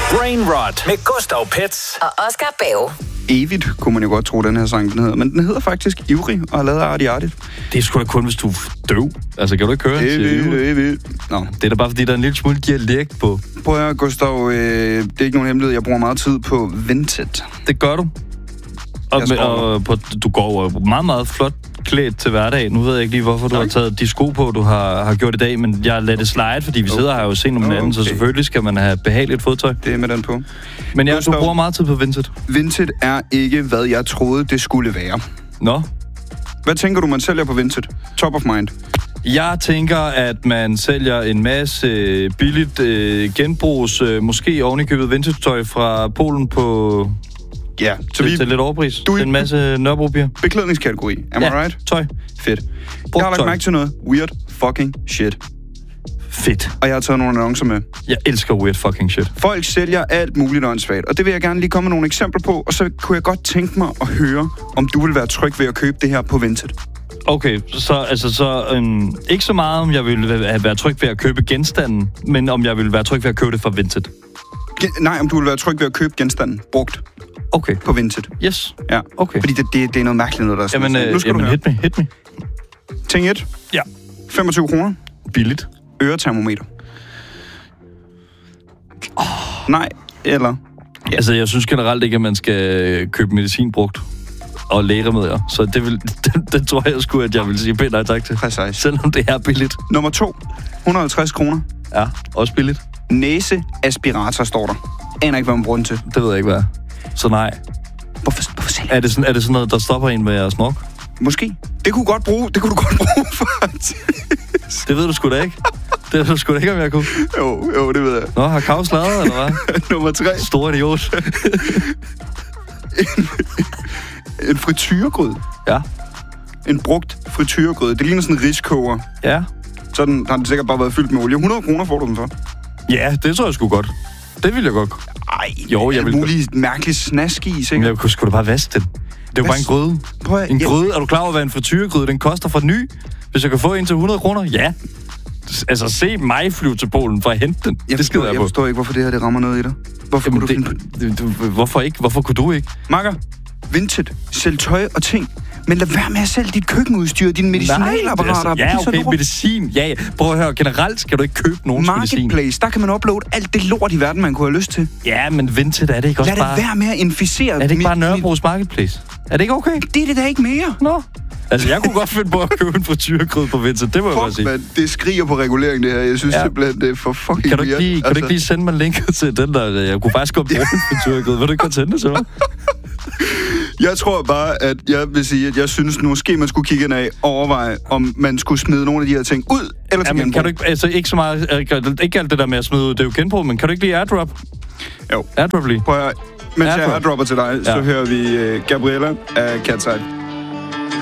Brainrot med Gustav Pets og Oscar Bave. Evigt, kunne man jo godt tro, den her sang den hedder. Men den hedder faktisk Ivrig og er lavet artigt. Det er sgu da kun, hvis du er døv. Altså, kan du ikke høre Evigt. Nå. Det er da bare, fordi der er en lille smule dialekt på. Prøv at høre, Gustav, det er ikke nogen hemmelighed. Jeg bruger meget tid på Vinted. Det gør du. Du går jo meget, meget flot klædt til hverdag. Nu ved jeg ikke lige, hvorfor du har taget de sko på, du har gjort i dag, men jeg lader det slide, fordi vi sidder her jo sent om natten, så selvfølgelig skal man have behageligt fodtøj. Det er med den på. Men du bruger meget tid på Vinted. Vinted er ikke, hvad jeg troede, det skulle være. Nå? Hvad tænker du, man sælger på Vinted? Top of mind. Jeg tænker, at man sælger en masse billigt genbrugs, måske ovenikøbet vintage-tøj fra Polen på... Ja, så til lidt overpris. Du er en masse Nørrebrobier. Beklædningskategori. Am I right? Tøj. Fedt. Jeg har lagt mærke til noget. Weird fucking shit. Fedt. Og jeg har taget nogle annoncer med. Jeg elsker weird fucking shit. Folk sælger alt muligt åndssvagt, og det vil jeg gerne lige komme med nogle eksempler på, og så kunne jeg godt tænke mig at høre, om du vil være tryg ved at købe det her på Vinted. Okay, så ikke så meget, om jeg vil være tryg ved at købe genstanden, men om jeg vil være tryg ved at købe det fra Vinted. Nej, om du vil være tryg ved at købe genstanden brugt. Okay. På Vinted. Yes. Ja. Okay. Fordi det er noget mærkeligt noget, der er sådan. Jamen, nu skal du høre. Hit me. Ting 1. Ja. 25 kroner. Billigt. Øretermometer. Nej, eller... Ja. Altså, jeg synes generelt ikke, at man skal købe medicin brugt og lægeremedier. Så det tror jeg sgu, at jeg vil sige pænt nej tak til. Præcis. Selvom det er billigt. Nummer 2. 150 kroner. Ja, også billigt. Næseaspirator står der. Aner ikke, hvad man bruger den til. Det ved jeg ikke, hvad er. Så nej. Hvorfor sælger er det sådan noget, der stopper en med at snorke? Måske. Det kunne du godt bruge, faktisk. Det ved du sgu da ikke. Det ved du sgu da ikke, om jeg kunne. Jo, det ved jeg. Nå, har Kav sladret, eller hvad? Nummer 3. Stor idiot. en frityregryde. Ja. En brugt frityregryde. Det ligner sådan en riskoger. Ja. Sådan har den sikkert bare været fyldt med olie. 100 kroner får du den for. Ja, det tror jeg sgu godt. Det vil jeg godt. Ej, jo, jeg vil muligt mærkeligt snask i, sikkert. Jeg kunne sgu da bare vaske den. Det er jo bare en gryde. En gryde, er du klar over, hvad en frityregryde, den koster fra ny? Hvis jeg kan få en til 100 kroner? Ja. Altså, se mig flyve til Polen for at hente den. Jeg forstår ikke, hvorfor det her det rammer noget i dig. Hvorfor kunne du finde på det? Hvorfor ikke? Hvorfor kunne du ikke? Makker, Vinted, sælg tøj og ting. Men lad være med at sælge dit køkkenudstyr, dine medicinalapparater. Ja, okay, medicin. Ja, prøv at høre. Generelt skal du ikke købe nogen medicin. Marketplace, der kan man uploade alt det lort i verden, man kunne have lyst til. Ja, men Vinted, er det ikke også bare... Lad det være med at inficere... Er det ikke bare Nørrebros Marketplace? Er det ikke okay? Det er det da ikke mere. Nå. Altså, jeg kunne godt finde på at købe en frityregryde på Vinted. Det må jeg bare sige. Man, det skriger på regulering, det her. Jeg synes simpelthen, det er for fucking weird. Kan du ikke lige sende mig linket til den der... Jeg kunne faktisk godt bruge en frityregryde. Vil du ikke godt sende det til mig? Jeg tror bare, at jeg vil sige, at jeg synes, måske man skulle kigge ind af og overveje, om man skulle smide nogle af de her ting ud, eller til genbrug. Kan du ikke, altså ikke så meget, ikke alt det der med at smide ud, det er jo genbrug, men kan du ikke lige airdrop? Jo. Airdrop lige. Prøv at, mens jeg airdropper til dig, så hører vi Gabriella af Cat's Eye.